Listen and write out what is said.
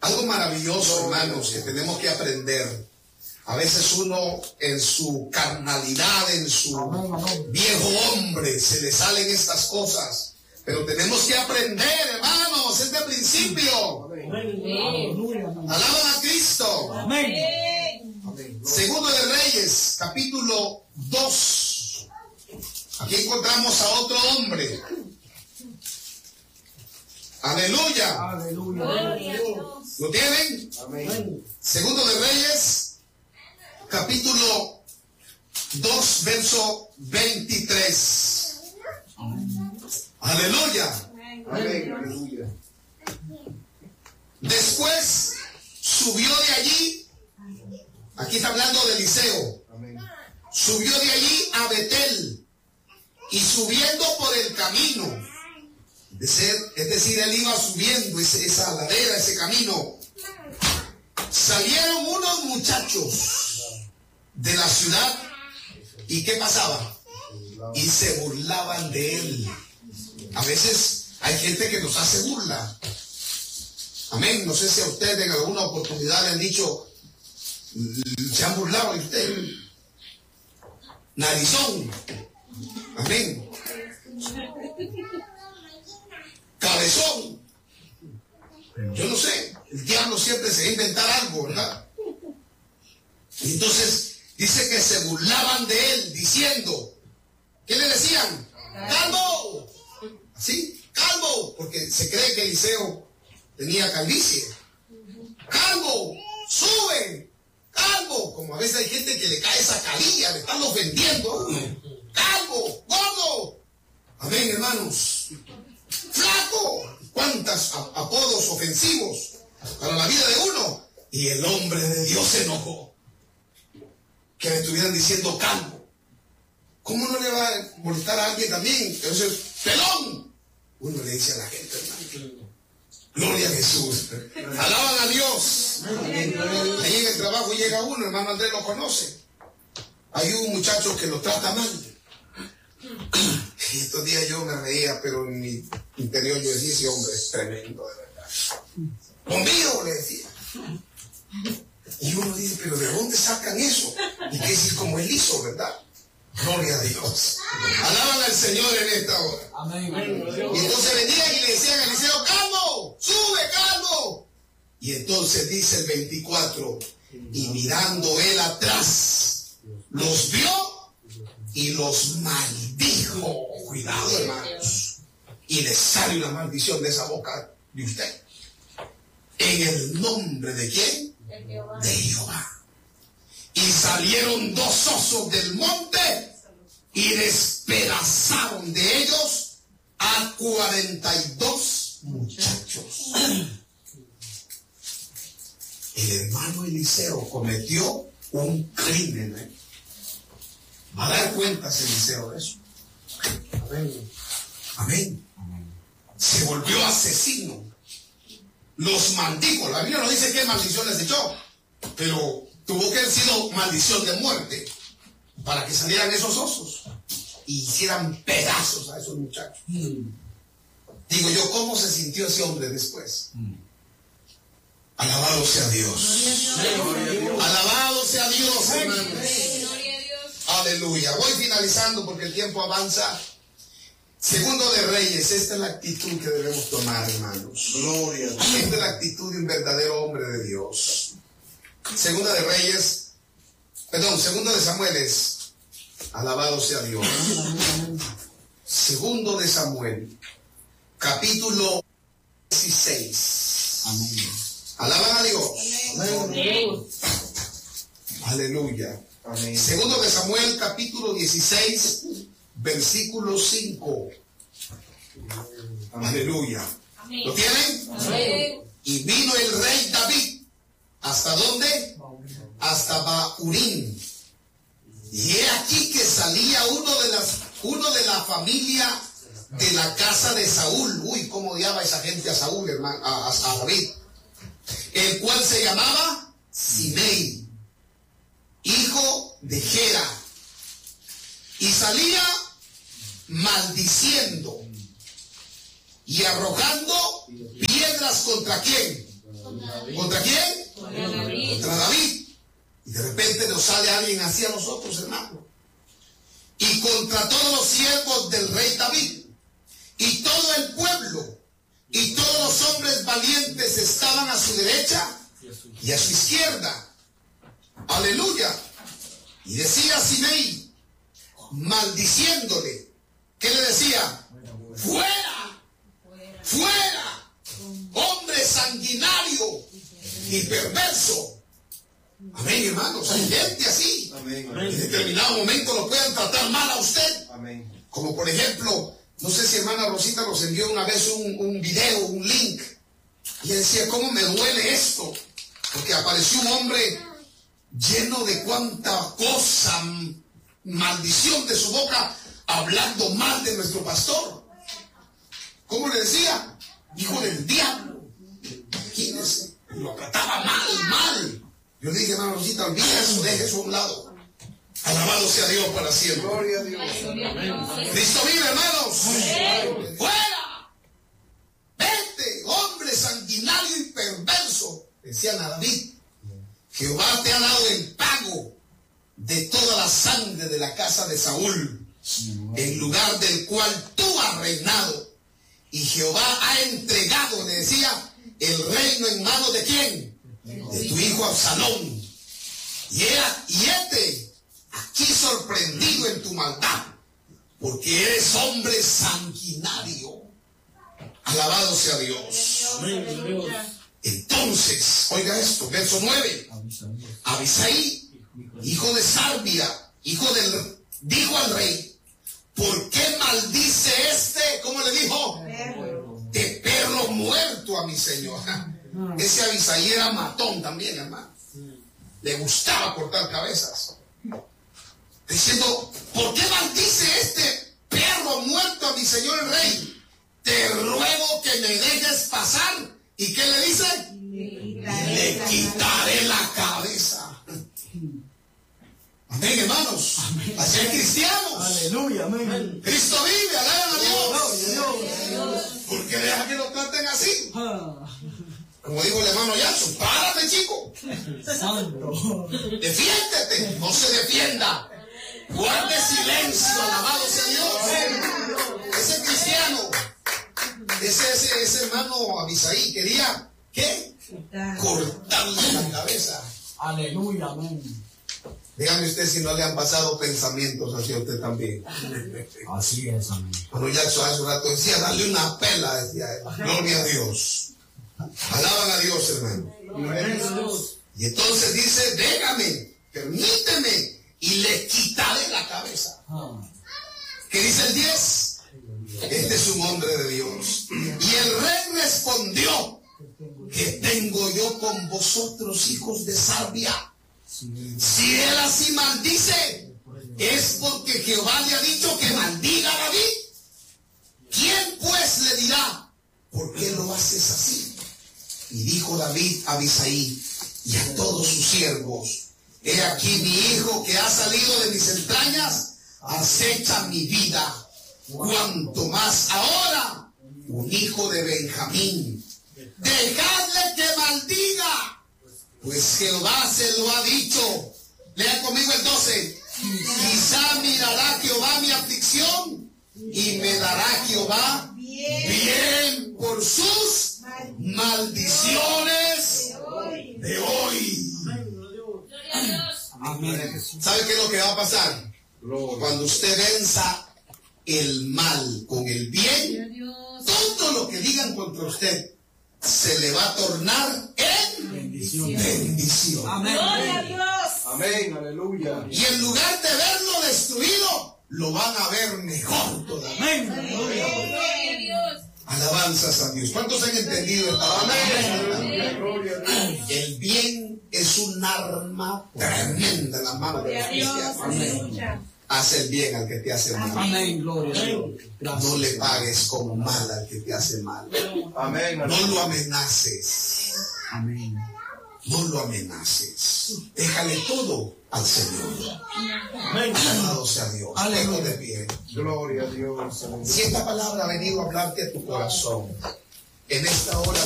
Algo maravilloso, hermanos, que tenemos que aprender. A veces uno en su carnalidad, en su viejo hombre, se le salen estas cosas. Pero tenemos que aprender, hermanos, es de principio. Alaban a Cristo. Segundo de Reyes, capítulo 2. Aquí encontramos a otro hombre. Aleluya. ¿Lo tienen? Segundo de Reyes, capítulo 2, verso 23. Aleluya. Aleluya. Después subió de allí, aquí está hablando de Eliseo, subió de allí a Betel, y subiendo por el camino, es decir, él iba subiendo esa ladera, ese camino, salieron unos muchachos de la ciudad, ¿y qué pasaba? Y se burlaban de él. A veces hay gente que nos hace burla. Amén. No sé si a ustedes en alguna oportunidad le han dicho, se han burlado de usted. Narizón. Amén. Cabezón. Yo no sé. El diablo siempre se va a inventar algo, ¿verdad? Y entonces dice que se burlaban de él diciendo, ¿qué le decían? ¡Calvo! ¿Sí? ¡Calvo! Porque se cree que Eliseo tenía calvicie. ¡Calvo! ¡Sube! ¡Calvo! Como a veces hay gente que le cae esa calilla, le están ofendiendo. ¡Calvo! ¡Gordo! Amén, hermanos. ¡Flaco! ¿Cuántos apodos ofensivos para la vida de uno? Y el hombre de Dios se enojó. Que le estuvieran diciendo calvo. ¿Cómo no le va a molestar a alguien también? Entonces, pelón. Uno le dice a la gente, hermano. Gloria a Jesús. Alaban a Dios. Ahí en el trabajo llega uno, hermano Andrés lo conoce. Hay un muchacho que lo trata mal. Y estos días yo me reía, pero en mi interior yo decía, ese hombre es tremendo, de verdad. Conmigo, le decía. Y uno dice, pero ¿de dónde sacan eso? Y que es como él hizo, ¿verdad? Gloria a Dios. Alaban al Señor en esta hora. Amén. Y entonces venían y le decían a Eliseo, ¡calvo! ¡Sube, calvo! Y entonces dice el 24, y mirando él atrás, los vio y los maldijo. Cuidado, hermanos. Y le sale una maldición de esa boca de usted. ¿En el nombre de quién? De Jehová. Y salieron dos osos del monte y despedazaron de ellos a 42 muchachos. El hermano Eliseo cometió un crimen. Va a dar cuentas Eliseo de eso. Amén. Amén. Se volvió asesino. Los maldijo. La Biblia no dice qué maldición les echó, pero tuvo que haber sido maldición de muerte para que salieran esos osos y hicieran pedazos a esos muchachos. Digo yo, ¿cómo se sintió ese hombre después? Alabado sea Dios. Alabado sea Dios, hermanos. Aleluya. Voy finalizando porque el tiempo avanza. Segundo de Reyes, esta es la actitud que debemos tomar, hermanos. Gloria. Esta es la actitud de un verdadero hombre de Dios. Segundo de Reyes, segundo de Samuel es, alabado sea Dios. Segundo de Samuel, capítulo 16. Amén. Alaban a Dios. Amén. Aleluya. Amén. Segundo de Samuel, capítulo 16, versículo 5. Aleluya. Amén. ¿Lo tienen? Amén. Y vino el rey David. ¿Hasta dónde? Hasta Bahurín. Y he aquí que salía uno de la familia de la casa de Saúl. Uy, cómo odiaba esa gente a Saúl, hermano, a David. El cual se llamaba Simei, hijo de Gera. Y salía maldiciendo y arrojando piedras contra quién. ¿Contra quién? Contra David. Contra David. Y de repente nos sale alguien así a nosotros, hermano. Y contra todos los siervos del rey David, y todo el pueblo, y todos los hombres valientes estaban a su derecha y a su izquierda. Aleluya. Y decía Simei, maldiciéndole, ¿qué le decía? Fuera, fuera, hombre sanguinario y perverso. Amén, hermanos. Hay gente así. Amén. En determinado momento lo pueden tratar mal a usted. Amén. Como por ejemplo, no sé si hermana Rosita nos envió una vez un video, un link. Y decía, ¿cómo me duele esto? Porque apareció un hombre lleno de cuánta cosa, maldición de su boca, hablando mal de nuestro pastor. ¿Cómo le decía? Hijo del diablo. Imagínense. Y lo trataba mal. Yo le dije, hermana Rosita, olvida eso, deje eso a un lado. Alabado sea Dios para siempre. Gloria a Dios. Cristo vive, hermanos. ¡Fuera! ¡Vete, hombre sanguinario y perverso! Decían a David. Jehová te ha dado el pago de toda la sangre de la casa de Saúl, en lugar del cual tú has reinado. Y Jehová ha entregado, le decía, el reino en manos de ¿quién? De tu hijo Absalón. Y este aquí sorprendido en tu maldad, porque eres hombre sanguinario. Alabado sea Dios. Entonces, oiga esto, verso 9. Abisai, hijo de Sarbia, dijo al rey, ¿por qué maldice este? ¿Cómo le dijo? De perro muerto a mi señor. Ese Abisai era matón también, hermano. Le gustaba cortar cabezas. Diciendo, ¿por qué maldice este perro muerto a mi señor el rey? Te ruego que me dejes pasar. ¿Y qué le dice? Le quitaré la cabeza. Amén, hermanos. Así es cristianos. Aleluya, amén. Cristo vive, alaban a Dios. ¿Por qué deja que lo traten así? Como dijo el hermano Jackson, párate, chico. Santo. Defiéndete, no se defienda. Guarde silencio, alabado sea Dios. Ese cristiano, ese hermano Abisai quería, ¿qué? Cortarle la cabeza. Aleluya, amén. Dígame usted si no le han pasado pensamientos así a usted también. Así es, amén. Cuando Jackson hace un rato decía, dale una pela, decía él. Gloria a Dios. Alaban a Dios, hermano. Y entonces dice, déjame, permíteme, y le quitaré la cabeza. ¿Qué dice el 10? Este es un hombre de Dios. Y el rey respondió, ¿qué tengo yo con vosotros, hijos de Sarbia? Si él así maldice, es porque Jehová le ha dicho que maldiga a David. ¿Quién pues le dirá, por qué lo haces así? Y dijo David a Abisai y a todos sus siervos, he aquí mi hijo que ha salido de mis entrañas, acecha mi vida, cuanto más ahora un hijo de Benjamín. Dejadle que maldiga, pues Jehová se lo ha dicho. Lea conmigo el 12. Quizá mirará Jehová mi aflicción y me dará Jehová bien por sus maldiciones de hoy. Amén. ¿Sabe qué es lo que va a pasar? Cuando usted venza el mal con el bien, todo lo que digan contra usted se le va a tornar en bendición. Amén. Gloria a Dios. Amén, aleluya. Y en lugar de verlo destruido, lo van a ver mejor todavía. Amén. Gloria a Dios. Alabanzas a Dios. ¿Cuántos han entendido esta palabra? Gloria a Dios. El bien es un arma tremenda en la mano de los cristianos. Aleluya. Haz el bien al que te hace mal. Amén, gloria a Dios. No le pagues como mal al que te hace mal. Amén. No lo amenaces. Amén. No lo amenaces. Déjale todo al Señor. Amén. Alabado sea Dios. Aleluya de pie. Gloria a Dios. Si esta palabra ha venido a hablarte a tu corazón, en esta hora